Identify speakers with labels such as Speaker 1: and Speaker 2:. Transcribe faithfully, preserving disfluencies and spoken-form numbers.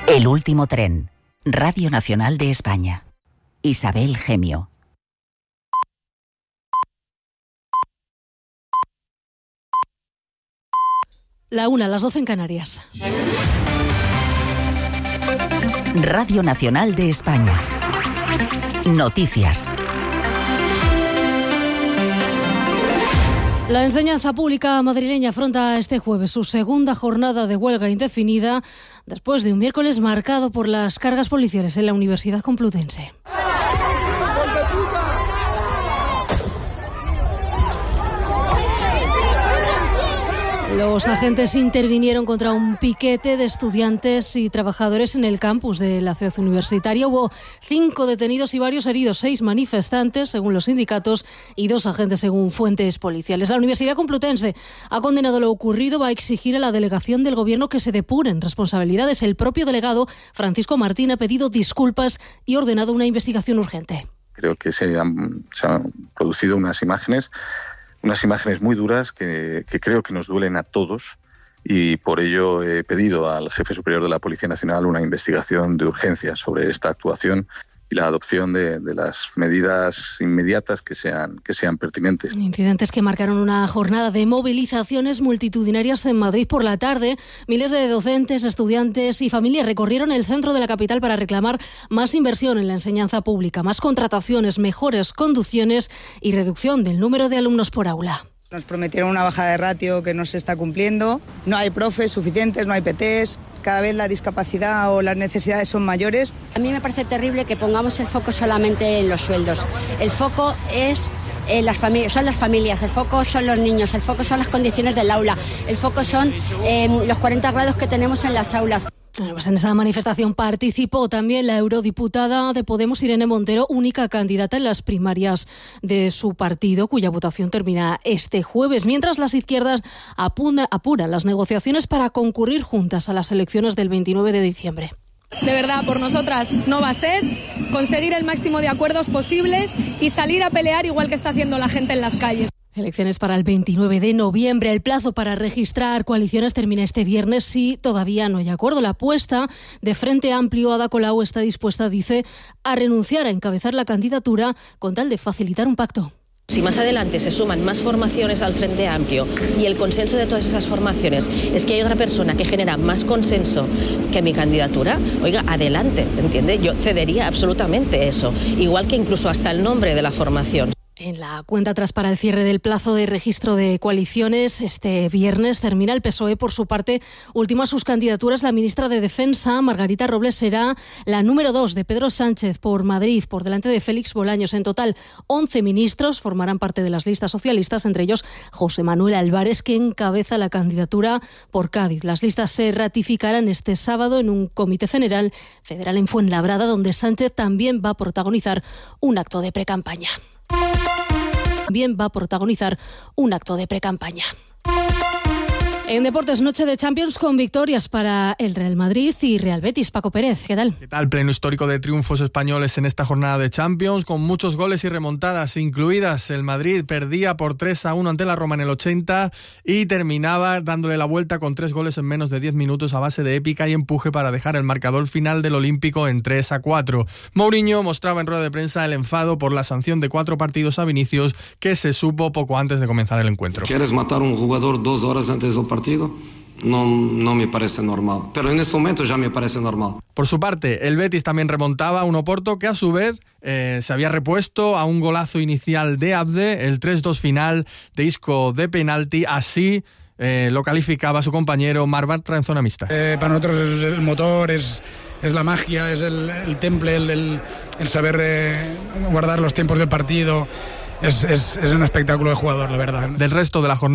Speaker 1: El último tren. Radio Nacional de España. Isabel Gemio.
Speaker 2: La una, las doce en Canarias.
Speaker 1: Radio Nacional de España. Noticias.
Speaker 2: La enseñanza pública madrileña afronta este jueves su segunda jornada de huelga indefinida después de un miércoles marcado por las cargas policiales en la Universidad Complutense. Los agentes intervinieron contra un piquete de estudiantes y trabajadores en el campus de la ciudad universitaria. Hubo cinco detenidos y varios heridos, seis manifestantes, según los sindicatos, y dos agentes, según fuentes policiales. La Universidad Complutense ha condenado lo ocurrido, va a exigir a la delegación del Gobierno que se depuren responsabilidades. El propio delegado, Francisco Martín, ha pedido disculpas y ordenado una investigación urgente.
Speaker 3: Creo que se han, se han producido unas imágenes Unas imágenes muy duras que, que creo que nos duelen a todos, y por ello he pedido al jefe superior de la Policía Nacional una investigación de urgencia sobre esta actuación y la adopción de, de las medidas inmediatas que sean, que sean pertinentes.
Speaker 2: Incidentes que marcaron una jornada de movilizaciones multitudinarias en Madrid por la tarde. Miles de docentes, estudiantes y familias recorrieron el centro de la capital para reclamar más inversión en la enseñanza pública, más contrataciones, mejores conducciones y reducción del número de alumnos por aula.
Speaker 4: Nos prometieron una bajada de ratio que no se está cumpliendo. No hay profes suficientes, no hay P Ts. Cada vez la discapacidad o las necesidades son mayores.
Speaker 5: A mí me parece terrible que pongamos el foco solamente en los sueldos. El foco es eh, las familias, son las familias, el foco son los niños, el foco son las condiciones del aula, el foco son eh, los cuarenta grados que tenemos en las aulas.
Speaker 2: Pues en esa manifestación participó también la eurodiputada de Podemos, Irene Montero, única candidata en las primarias de su partido, cuya votación termina este jueves, mientras las izquierdas apuna, apuran las negociaciones para concurrir juntas a las elecciones del veintinueve de diciembre.
Speaker 6: De verdad, por nosotras no va a ser conseguir el máximo de acuerdos posibles y salir a pelear igual que está haciendo la gente en las calles.
Speaker 2: Elecciones para el veintinueve de noviembre. El plazo para registrar coaliciones termina este viernes si todavía no hay acuerdo. La apuesta de Frente Amplio, Ada Colau, está dispuesta, dice, a renunciar a encabezar la candidatura con tal de facilitar un pacto.
Speaker 7: Si más adelante se suman más formaciones al Frente Amplio y el consenso de todas esas formaciones es que hay otra persona que genera más consenso que mi candidatura, oiga, adelante, ¿entiende? Yo cedería absolutamente eso, igual que incluso hasta el nombre de la formación.
Speaker 2: En la cuenta atrás para el cierre del plazo de registro de coaliciones, este viernes termina. El P S O E, por su parte, ultima sus candidaturas. La ministra de Defensa, Margarita Robles, será la número dos de Pedro Sánchez por Madrid, por delante de Félix Bolaños. En total, once ministros formarán parte de las listas socialistas, entre ellos José Manuel Álvarez, que encabeza la candidatura por Cádiz. Las listas se ratificarán este sábado en un comité federal, federal en Fuenlabrada, donde Sánchez también va a protagonizar un acto de precampaña. También va a protagonizar un acto de precampaña. En deportes, noche de Champions con victorias para el Real Madrid y Real Betis. Paco Pérez, ¿qué tal?
Speaker 8: ¿Qué tal? Pleno histórico de triunfos españoles en esta jornada de Champions, con muchos goles y remontadas incluidas. El Madrid perdía por tres a uno ante la Roma en el ochenta y terminaba dándole la vuelta con tres goles en menos de diez minutos a base de épica y empuje para dejar el marcador final del Olímpico en tres a cuatro. Mourinho mostraba en rueda de prensa el enfado por la sanción de cuatro partidos a Vinicius, que se supo poco antes de comenzar el encuentro.
Speaker 9: ¿Quieres matar a un jugador dos horas antes del partido? No, no me parece normal, pero en este momento ya me parece normal.
Speaker 8: Por su parte, el Betis también remontaba a un Oporto que a su vez eh, se había repuesto a un golazo inicial de Abde, el tres dos final de Isco de penalti. Así eh, lo calificaba su compañero Marc Bartra en zona mixta.
Speaker 10: Eh, para nosotros es el motor, es, es la magia, es el, el temple, el, el, el saber eh, guardar los tiempos del partido. Es, es, es un espectáculo de jugador, la verdad.
Speaker 8: Del resto de la jornada